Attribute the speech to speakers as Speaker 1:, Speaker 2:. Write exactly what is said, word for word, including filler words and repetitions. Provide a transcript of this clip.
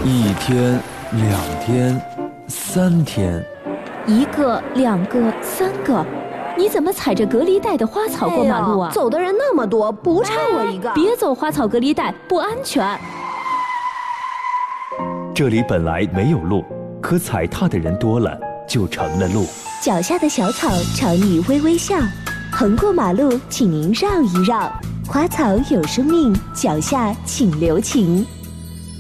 Speaker 1: 一天，两天，三天，
Speaker 2: 一个，两个，三个，你怎么踩着隔离带的花草过马路啊？
Speaker 3: 哎、走的人那么多，不差我一个。
Speaker 2: 别走花草隔离带，不安全。
Speaker 4: 这里本来没有路，可踩踏的人多了，就成了路。
Speaker 5: 脚下的小草朝你微微笑，横过马路，请您绕一绕。花草有生命，脚下请留情。